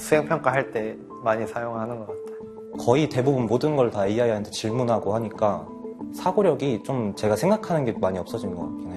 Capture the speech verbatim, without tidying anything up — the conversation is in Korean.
수행평가할 때 많이 사용하는 것 같아요. 거의 대부분 모든 걸 다 에이아이한테 질문하고 하니까 사고력이 좀 제가 생각하는 게 많이 없어진 것 같긴 해요.